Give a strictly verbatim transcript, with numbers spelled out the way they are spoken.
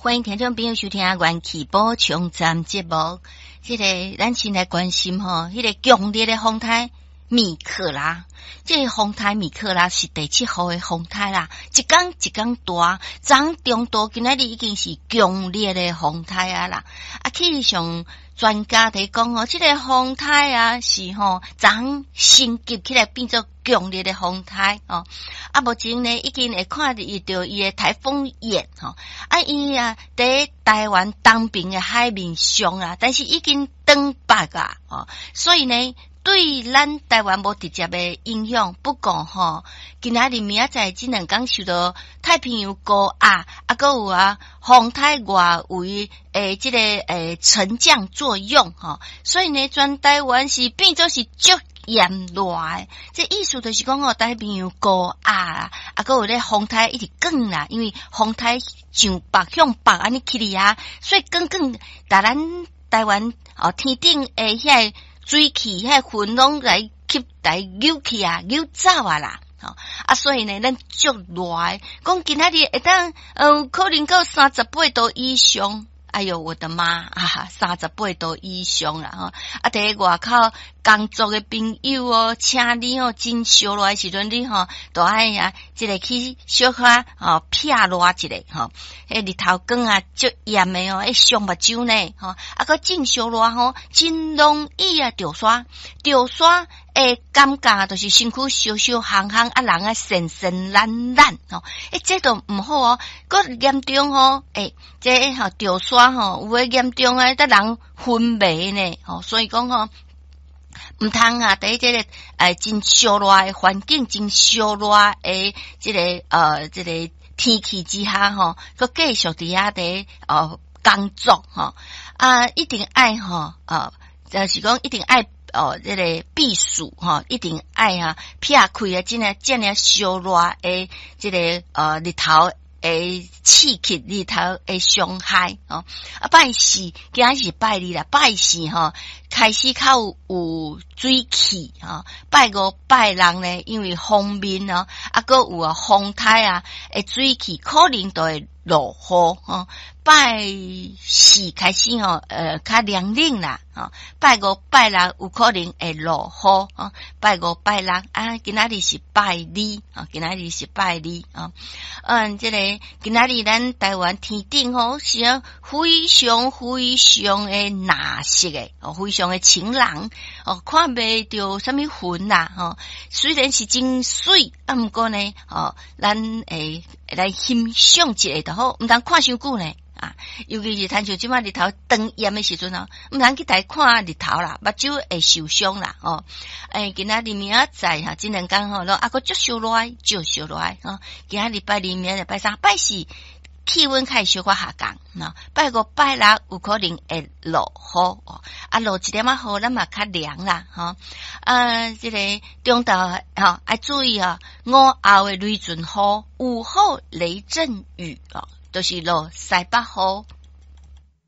欢迎听众朋友收听元气补充站节目。这个咱先来关心吼，迄、那个强烈的风台米克拉，这个风台米克拉是第七号的风台啦，一天一天大，昨中度今仔日已经是强烈的风台啊啦。啊，气象专家在讲哦，这个风台啊是吼，昨升级起来变做强烈的风台哦。啊，目前呢已经会看到伊的伊的台风眼吼，啊伊啊在台湾东边的海面上啊，但是已经登北啊哦，所以呢对咱台湾无直接的影响。不过吼，今仔日明仔载这两天受到太平洋高压啊，还有啊风台外围诶这个诶沉降作用吼，所以呢全台湾是变做是足炎热诶，这意思就是讲哦，太平洋高压啊，啊，还有咧风台一直降啦，因为风台上北向北安尼去哩啊，所以降降，但咱台湾哦天顶诶遐个水汽遐云拢来吸来扭去啊，扭走啊啦，吼啊，所以呢，咱足热诶，讲今仔日会当呃可能到三十八度以上。哎呦，我的妈啊！三十八度以上啦吼！啊，伫外口工作的朋友哦，请你哦，真烧热的时阵你吼，都爱呀，即个去小可哦，撇热一下吼。迄日头光啊，足炎的哦，迄伤目睭呢吼，啊个真烧热吼，真容易啊掉刷，掉刷诶，感觉就是身躯烧烧烘烘啊，人啊神神懒懒吼，诶，这都毋好哦，个严重哦，诶，这吼掉刷吼，有诶严重诶，得人昏迷呢，吼，所以讲吼。毋通啊！伫这个诶真烧热诶环境，真烧热诶，这个呃，这个天气之下吼，佮继续伫遐伫呃工作吼啊，一定爱吼呃，就是讲一定爱哦，这个避暑吼，一定爱啊，撇开啊，真诶真诶烧热诶，这个呃日头。诶，刺激日头诶伤害哦。啊，拜四今仔是拜二啦，拜四吼开始较有水汽吼，拜五拜六呢，因为风面哦，啊个有啊风台啊，诶水汽可能都会落雨哦。拜四开始吼，呃，较凉冷啦，哦，拜五拜六有可能会落雨哦，拜五拜六啊，今仔日是拜二啊，今仔日是拜二啊，嗯，这个今仔日咱台湾天顶吼是非常非常的蓝色的，哦，非常的晴朗，哦，看袂到什么云啦，吼，虽然是真水，啊，毋过呢，哦，咱诶来欣赏一下就好，毋通看伤久呢。啊，尤其是趁像即摆日头长炎的时阵哦，毋通去台看日头啦，目睭会受伤啦哦。诶，今仔日明仔载哈，这两天吼，咯啊个足烧热，足烧热哦。今仔日拜二、明仔拜三、拜四，气温开始小可下降，喏，拜五、拜六有可能会落雨哦。啊，落一点仔雨，咱嘛较凉啦，吼。啊，这个中昼吼要注意啊，午后的雷阵雨、午后雷阵雨哦。就是落西北雨